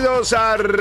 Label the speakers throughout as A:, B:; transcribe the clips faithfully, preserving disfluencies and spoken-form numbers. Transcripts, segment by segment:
A: Bienvenidos,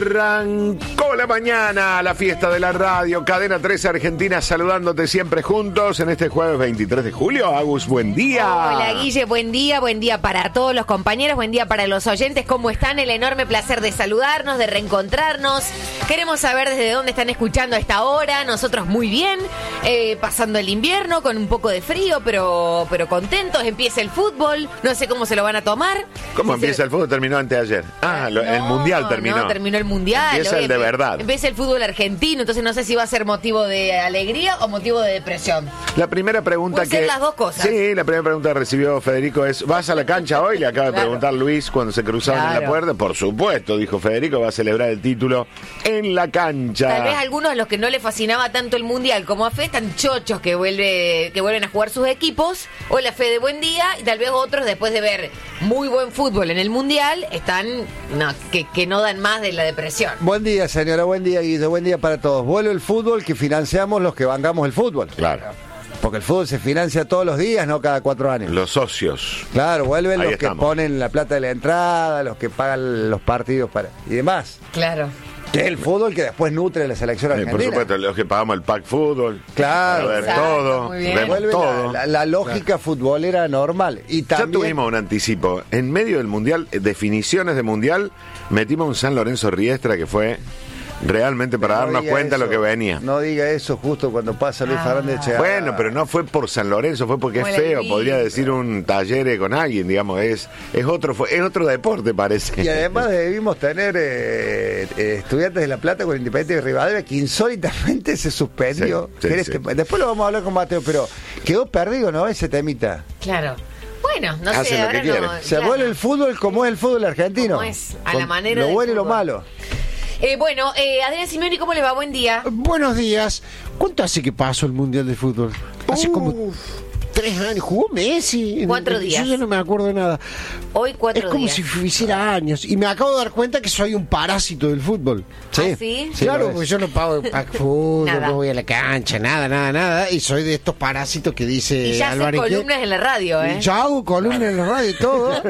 A: arrancó la mañana, la fiesta de la radio, Cadena tres Argentina, saludándote siempre juntos en este jueves veintitrés de julio. Agus, buen día.
B: Hola Guille, buen día, buen día para todos los compañeros, buen día para los oyentes. ¿Cómo están? El enorme placer de saludarnos, de reencontrarnos. Queremos saber desde dónde están escuchando a esta hora. Nosotros muy bien, eh, pasando el invierno con un poco de frío, pero, pero contentos. Empieza el fútbol, no sé cómo se lo van a tomar.
A: ¿Cómo
B: si
A: empieza
B: se...
A: el fútbol? Terminó anteayer. Ah, lo,
B: no,
A: el mundial terminó.
B: No, terminó el mundial.
A: Empieza
B: oye,
A: el de verdad.
B: Empieza el fútbol argentino, entonces no sé si va a ser motivo de alegría o motivo de depresión.
A: La primera pregunta
B: Puede
A: que...
B: ser las dos cosas.
A: Sí, la primera pregunta que recibió Federico es, ¿vas a la cancha hoy? Le acaba de
B: Claro.
A: preguntar Luis cuando se cruzaban
B: Claro.
A: en la puerta. Por supuesto, dijo Federico, va a celebrar el título en la cancha.
B: Tal vez algunos a los que no les fascinaba tanto el mundial como a Fe están chochos que vuelve que vuelven a jugar sus equipos. Hola Fede, buen día. Y tal vez otros, después de ver muy buen fútbol en el mundial, están no, que, que no dan más de la depresión.
C: Buen día, señora, buen día, Guido, buen día para todos. Vuelve el fútbol que financiamos los que bancamos el fútbol.
A: Claro.
C: Porque el fútbol se financia todos los días, no cada cuatro años.
A: Los socios.
C: Claro, vuelven
A: Ahí
C: los
A: estamos.
C: que ponen la plata de la entrada, los que pagan los partidos para y demás.
B: Claro.
C: Que es el fútbol que después nutre la selección
A: Eh,
C: argentina.
A: por supuesto, los que pagamos el pack fútbol.
C: Claro.
A: A ver
B: Exacto,
A: todo.
B: muy bien.
A: Vemos
C: Vuelve
A: todo.
C: la, la- la lógica futbolera normal. Y
A: Ya
C: también,
A: tuvimos un anticipo. En medio del mundial, eh, definiciones de mundial, metimos un San Lorenzo Riestra que fue realmente para
C: no
A: darnos
C: diga
A: cuenta de
C: eso,
A: lo que venía.
C: No diga eso justo cuando pasa Luis
B: Ah.
C: Fernández Echeverría.
A: Bueno, pero no fue por San Lorenzo, fue porque
B: Como
A: es
B: el
A: feo.
B: libro.
A: Podría decir un taller con alguien, digamos, es es otro fue- es otro deporte, parece.
C: Y además debimos tener eh, eh, Estudiantes de La Plata con Independiente de Rivadavia, que insólitamente se suspendió.
A: Sí, sí,
C: ¿Querés
A: sí.
C: que- después lo vamos a hablar con Mateo, pero quedó perdido, ¿no? Ese temita.
B: Claro. Bueno, no
A: Hacen
B: sé,
A: lo que
B: ahora
A: quieren.
B: no.
C: Se
B: claro.
C: vuelve el fútbol como es el fútbol argentino.
B: Como es, a
C: Con
B: la manera
C: lo
B: del
C: bueno y lo
B: fútbol.
C: malo.
B: Eh, bueno, eh, Adrián Simeoni, ¿cómo le va? Buen día.
D: Buenos días. ¿Cuánto hace que pasó el Mundial de Fútbol? Hace como
C: Uf.
D: tres años. ¿Jugó Messi?
B: Cuatro
D: Yo
B: días.
D: ya no me acuerdo de nada.
B: Hoy cuatro
D: es como
B: días.
D: si hiciera años. Y me acabo de dar cuenta que soy un parásito del fútbol.
B: ¿Ah, sí?
D: Claro,
C: lo es.
D: porque yo no pago el pack fútbol,
B: Nada.
D: no voy a la cancha, nada, nada, nada. Y soy de estos parásitos que dice
B: Y ya hacen
D: Álvarez. que-
B: columnas en la radio, ¿eh?
D: Ya hago columnas en la radio y todo.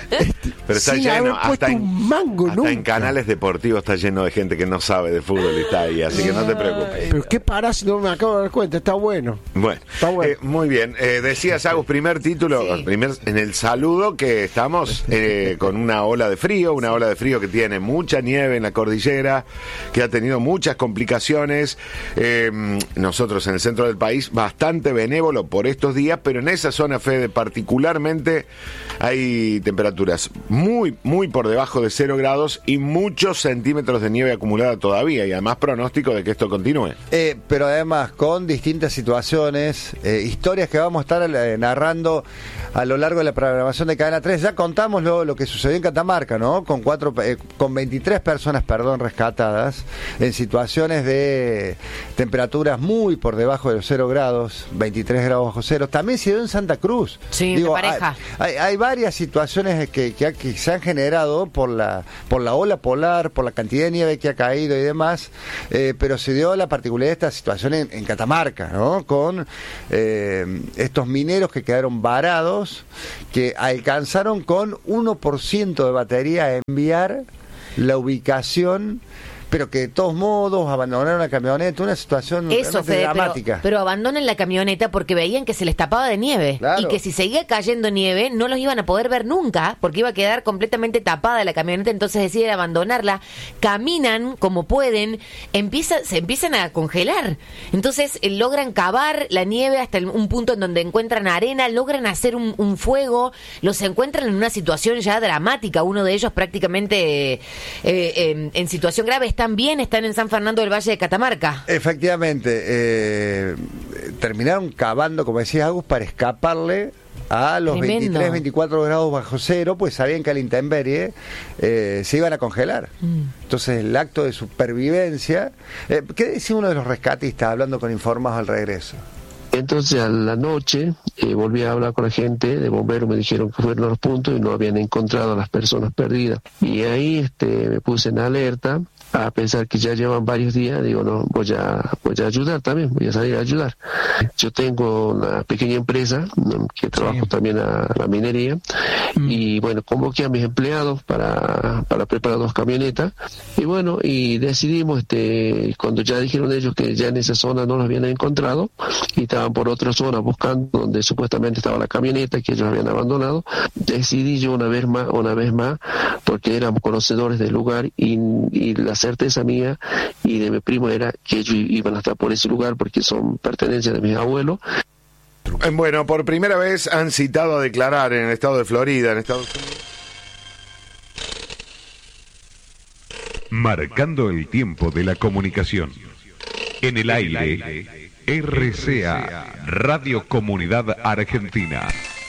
A: Pero está
D: sin
A: lleno,
D: haber
A: hasta
D: puesto
A: en,
D: un mango
A: hasta en
D: nunca.
A: canales deportivos está lleno de gente que no sabe de fútbol y está ahí, así que no te preocupes.
D: Pero qué parásito, me acabo de dar cuenta, está bueno.
A: Bueno,
D: Está bueno.
A: eh, muy bien. Eh, decías, Agus, primer título,
B: Sí.
A: primer, en el saludo que estamos eh, con una ola de frío, una ola de frío que tiene mucha nieve en la cordillera, que ha tenido muchas complicaciones. Eh, nosotros en el centro del país, bastante benévolo por estos días, pero en esa zona, Fede, particularmente hay temperaturas muy, muy por debajo de cero grados y muchos centímetros de nieve acumulada todavía, y además pronóstico de que esto continúe.
C: Eh, pero además con distintas situaciones, eh, historias que vamos a estar eh, narrando a lo largo de la programación de Cadena tres. Ya contamos lo, lo que sucedió en Catamarca, ¿no? Con cuatro, eh, con veintitrés personas, perdón, rescatadas en situaciones de temperaturas muy por debajo de los cero grados, veintitrés grados bajo cero. También se dio en Santa Cruz.
B: Sí, de pareja.
C: Hay, hay, hay varias situaciones que, que, que se han generado por la por la ola polar, por la cantidad de nieve que ha caído y demás, eh, pero se dio la particularidad de esta situación en, en Catamarca, ¿no? Con eh, estos mineros que quedaron varados, que alcanzaron con uno por ciento de batería a enviar la ubicación, pero que de todos modos abandonaron la camioneta, una situación
B: Eso,
C: realmente
B: Fede, pero,
C: dramática.
B: pero abandonan la camioneta porque veían que se les tapaba de nieve.
C: Claro.
B: Y que si seguía cayendo nieve, no los iban a poder ver nunca, porque iba a quedar completamente tapada la camioneta, entonces deciden abandonarla. Caminan como pueden, empieza, se empiezan a congelar. Entonces eh, logran cavar la nieve hasta el- un punto en donde encuentran arena, logran hacer un, un fuego, los encuentran en una situación ya dramática. Uno de ellos prácticamente eh, eh, en situación grave. Están bien, están en San Fernando del Valle de Catamarca.
C: Efectivamente, eh, terminaron cavando, como decía Agus, para escaparle a los
B: Tremendo.
C: veintitrés, veinticuatro grados bajo cero, pues sabían que a la intemperie eh, se iban a congelar.
B: Mm.
C: Entonces el acto de supervivencia, eh, ¿qué decía uno de los rescatistas hablando con Informados al regreso?
E: Entonces a la noche eh, volví a hablar con la gente de bomberos, me dijeron que fueron a los puntos y no habían encontrado a las personas perdidas. Y ahí este, me puse en alerta a pensar que ya llevan varios días, digo, no, voy a, voy a ayudar también, voy a salir a ayudar. Yo tengo una pequeña empresa que trabajo sí. también a la minería mm. y bueno, convoqué a mis empleados para, para preparar dos camionetas y bueno, y decidimos, este, cuando ya dijeron ellos que ya en esa zona no los habían encontrado y estaban por otra zona buscando donde supuestamente estaba la camioneta que ellos habían abandonado, decidí yo una vez más, una vez más, porque éramos conocedores del lugar y, y la certeza mía y de mi primo era que ellos iban a estar por ese lugar porque son pertenencias de mis abuelos.
A: Bueno, por primera vez han citado a declarar en el estado de Florida, en Estados Unidos.
F: Marcando el tiempo de la comunicación. En el aire, R C A, Radio Comunidad Argentina.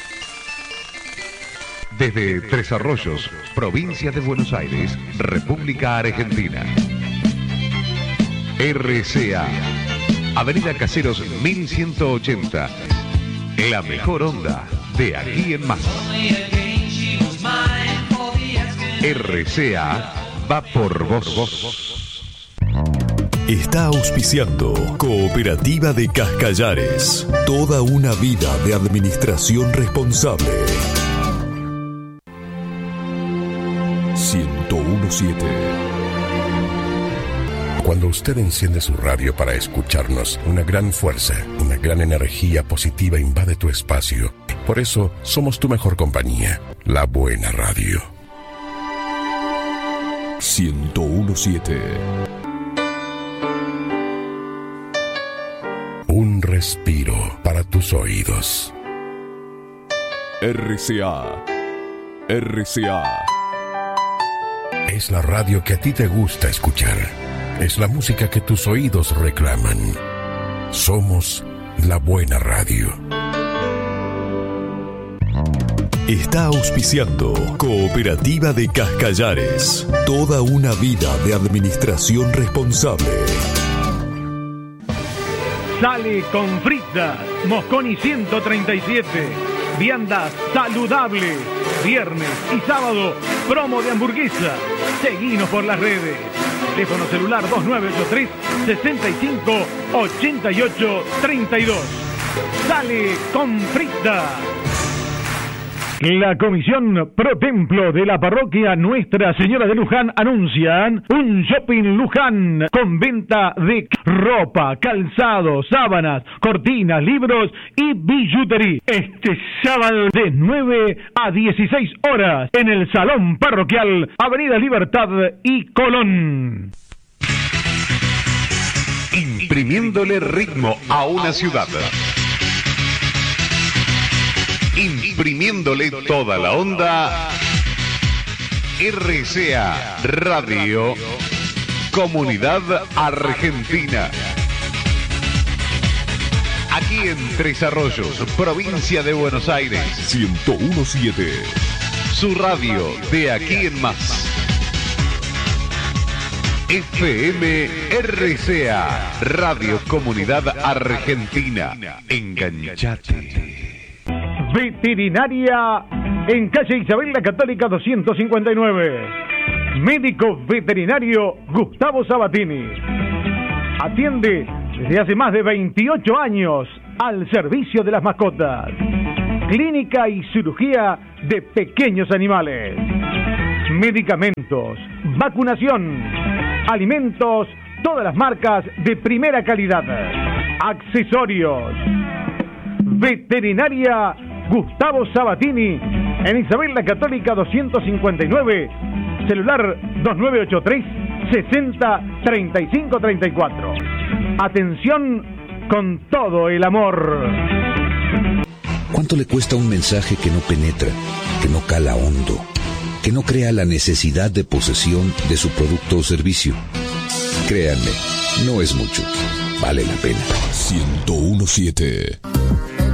F: Desde Tres Arroyos, provincia de Buenos Aires, República Argentina. R C A, Avenida Caseros mil ciento ochenta. La mejor onda de aquí en más. R C A va por vos.
G: Está auspiciando Cooperativa de Cascallares. Toda una vida de administración responsable. ciento uno punto siete.
H: Cuando usted enciende su radio para escucharnos, una gran fuerza, una gran energía positiva invade tu espacio. Por eso, somos tu mejor compañía, la buena radio.
G: ciento uno punto siete.
H: Un respiro para tus oídos.
G: R C A. R C A.
H: Es la radio que a ti te gusta escuchar. Es la música que tus oídos reclaman. Somos la buena radio.
G: Está auspiciando Cooperativa de Cascallares. Toda una vida de administración responsable.
I: Sale con fritas, Mosconi ciento treinta y siete. Viandas saludables. Viernes y sábado, promo de hamburguesa. Seguinos por las redes. Teléfono celular dos nueve ocho tres, seis cinco, ocho ocho tres dos. Sale con fritas. La Comisión Pro Templo de la Parroquia Nuestra Señora de Luján anuncian un shopping Luján con venta de ropa, calzado, sábanas, cortinas, libros y billutería. Este sábado de nueve a dieciséis horas en el Salón Parroquial, Avenida Libertad y Colón.
F: Imprimiéndole ritmo a una ciudad. Imprimiéndole toda la onda. R C A Radio Comunidad Argentina. Aquí en Tres Arroyos, provincia de Buenos Aires.
G: ciento uno punto siete.
F: Su radio de aquí en más. F M R C A Radio Comunidad Argentina. Enganchate.
I: Veterinaria en calle Isabel la Católica doscientos cincuenta y nueve. Médico veterinario Gustavo Sabatini. Atiende desde hace más de veintiocho años al servicio de las mascotas. Clínica y cirugía de pequeños animales. Medicamentos, vacunación, alimentos, todas las marcas de primera calidad. Accesorios. Veterinaria Gustavo Sabatini en Isabel la Católica doscientos cincuenta y nueve, celular dos nueve ocho tres, sesenta, treinta y cinco, treinta y cuatro. Atención con todo el amor.
J: ¿Cuánto le cuesta un mensaje que no penetra, que no cala hondo, que no crea la necesidad de posesión de su producto o servicio? Créanme, no es mucho. Vale la pena.
G: ciento uno punto siete.